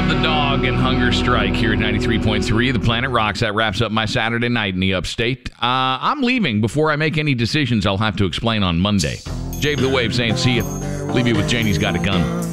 Out the Dog and Hunger Strike here at 93.3. The Planet Rocks. That wraps up my Saturday night in the upstate. I'm leaving. Before I make any decisions, I'll have to explain on Monday. Jave the Wave saying see you. Leave you with Janie's Got a Gun.